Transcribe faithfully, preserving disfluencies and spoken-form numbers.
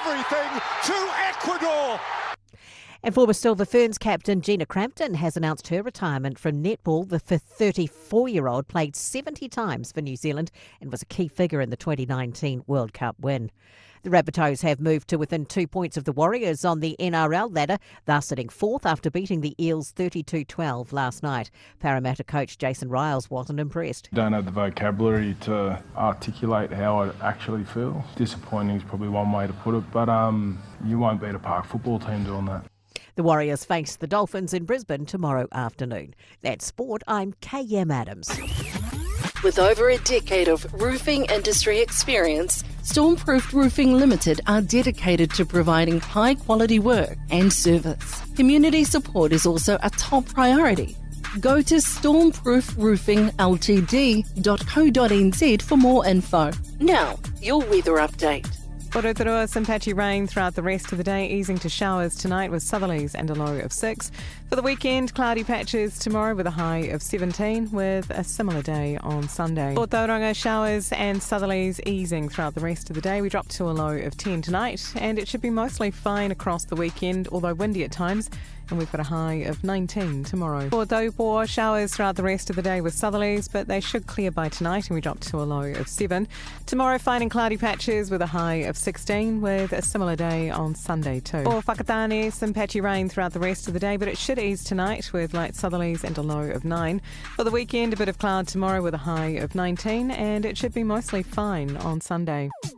everything to Ecuador. And former Silver Ferns captain Gina Crampton has announced her retirement from netball. The thirty-four-year-old played seventy times for New Zealand and was a key figure in the twenty nineteen World Cup win. The Rabbitohs have moved to within two points of the Warriors on the N R L ladder. They're sitting fourth after beating the Eels thirty-two twelve last night. Parramatta coach Jason Riles wasn't impressed. Don't have the vocabulary to articulate how I actually feel. Disappointing is probably one way to put it, but um, you won't beat a park football team doing that. The Warriors face the Dolphins in Brisbane tomorrow afternoon. That's sport. I'm K M Adams. With over a decade of roofing industry experience, Stormproof Roofing Limited are dedicated to providing high-quality work and service. Community support is also a top priority. Go to stormproof roofing l t d dot co dot n z for more info. Now, your weather update. Rotorua, some patchy rain throughout the rest of the day, easing to showers tonight with southerlies and a low of six. For the weekend, cloudy patches tomorrow with a high of seventeen, with a similar day on Sunday. For Tauranga, showers and southerlies easing throughout the rest of the day. We drop to a low of ten tonight, and it should be mostly fine across the weekend, although windy at times. And we've got a high of nineteen tomorrow. For Taupo, showers throughout the rest of the day with southerlies, but they should clear by tonight, and we drop to a low of seven. Tomorrow, fine and cloudy patches with a high of sixteen, with a similar day on Sunday too. For Whakatane, some patchy rain throughout the rest of the day, but it should ease tonight with light southerlies and a low of nine. For the weekend, a bit of cloud tomorrow with a high of nineteen, and it should be mostly fine on Sunday.